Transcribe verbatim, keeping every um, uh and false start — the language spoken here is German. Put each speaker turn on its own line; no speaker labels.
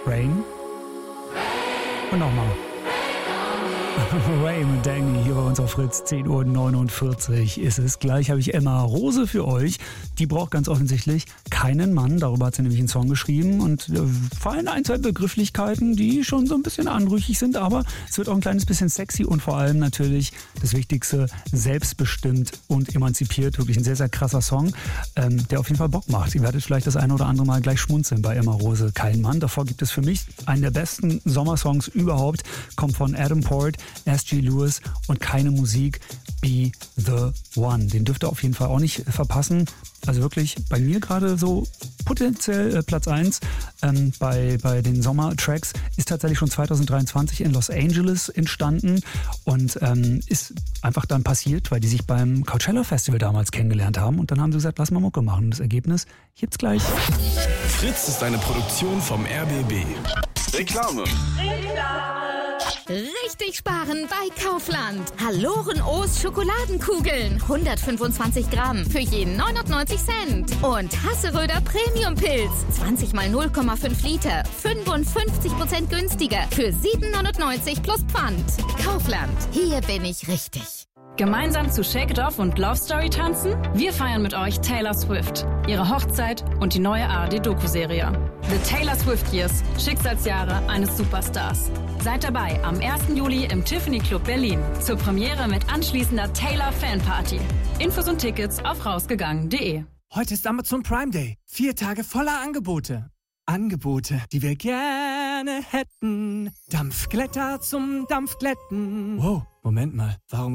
Rain. Und nochmal. Ray und Danny hier bei uns auf Fritz, zehn Uhr neunundvierzig ist es. Gleich habe ich Emma Rose für euch. Die braucht ganz offensichtlich keinen Mann. Darüber hat sie nämlich einen Song geschrieben. Und äh, fallen ein, zwei Begrifflichkeiten, die schon so ein bisschen anrüchig sind. Aber es wird auch ein kleines bisschen sexy und vor allem natürlich das Wichtigste, selbstbestimmt und emanzipiert. Wirklich ein sehr, sehr krasser Song, ähm, der auf jeden Fall Bock macht. Ihr werdet vielleicht das eine oder andere Mal gleich schmunzeln bei Emma Rose. Kein Mann. Davor gibt es für mich einen der besten Sommersongs überhaupt. Kommt von Adam Port, S G Lewis und Keine Musik, Be the One. Den dürft ihr auf jeden Fall auch nicht verpassen. Also wirklich bei mir gerade so potenziell äh, Platz eins ähm, bei, bei den Sommertracks. Ist tatsächlich schon zwanzig dreiundzwanzig in Los Angeles entstanden und ähm, ist einfach dann passiert, weil die sich beim Coachella Festival damals kennengelernt haben und dann haben sie gesagt, lass mal Mucke machen. Und das Ergebnis gibt's gleich.
Fritz ist eine Produktion vom R B B. Reklame.
Richtig sparen bei Kaufland. Haloren O's Schokoladenkugeln. hundertfünfundzwanzig Gramm für jeden neunundneunzig Cent. Und Hasseröder Premium Pilz. zwanzig mal null Komma fünf Liter. fünfundfünfzig Prozent günstiger. Für sieben neunundneunzig plus Pfand. Kaufland. Hier bin ich richtig.
Gemeinsam zu Shake It Off und Love Story tanzen? Wir feiern mit euch Taylor Swift, ihre Hochzeit und die neue A R D-Doku-Serie. The Taylor Swift Years, Schicksalsjahre eines Superstars. Seid dabei am ersten Juli im Tiffany Club Berlin zur Premiere mit anschließender Taylor Fanparty. Infos und Tickets auf rausgegangen punkt de.
Heute ist Amazon Prime Day. Vier Tage voller Angebote. Angebote, die wir gerne hätten. Dampfglätter zum Dampfglätten. Wow, Moment mal. Warum